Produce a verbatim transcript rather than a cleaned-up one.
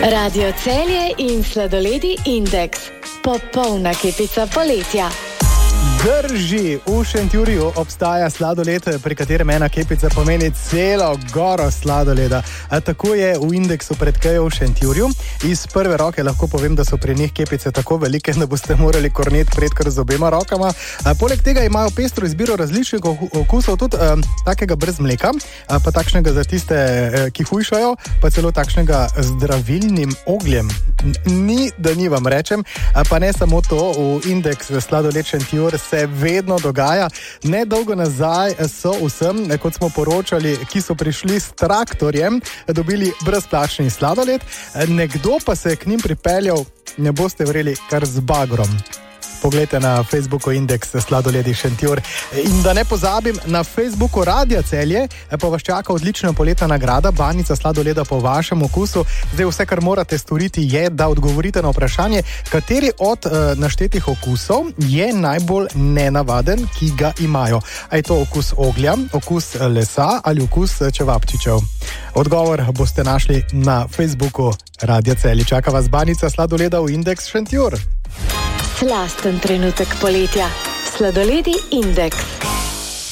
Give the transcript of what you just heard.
Radio Celje in sladoledi Indeks. Popolna kepica poletja. Drži, v Šentjurju obstaja sladoled, pri katerem ena kepica pomeni celo goro sladoleda. A tako je v Indeksu pred Kejo v Šentjurju. Iz prve roke lahko povem, da so pri njih kepice tako velike, da boste morali kornet pred kar z obema rokama. A poleg tega imajo pestro izbiro različnih okusov, tudi eh, takega brez mleka, eh, pa takšnega za tiste, eh, ki hujšajo, pa celo takšnega z zdravilnim ogljem. Ni, da ni vam rečem, a pa ne samo to, v Indeks sladoled Šentjur se vedno dogaja. Nedolgo nazaj so vsem, kot smo poročali, ki so prišli s traktorjem, dobili brezplačni sladoled, nekdo pa se je k njim pripeljal, ne boste verjeli, kar z bagrom. Poglejte na Facebooku Indeks sladoledi Šentjur. In da ne pozabim, na Facebooku Radia Celje pa vas čaka odlična poletna nagrada, banica sladoleda po vašem okusu. Zdaj vse, kar morate storiti, je, da odgovorite na vprašanje, kateri od uh, naštetih okusov je najbolj nenavaden, ki ga imajo. A je to okus oglja, okus lesa ali okus čevapčičev? Odgovor boste našli na Facebooku Radia Celje. Čaka vas banica sladoleda v Indeks Šentjur. Slasten trenutek poletja. Sladoledi Indeks.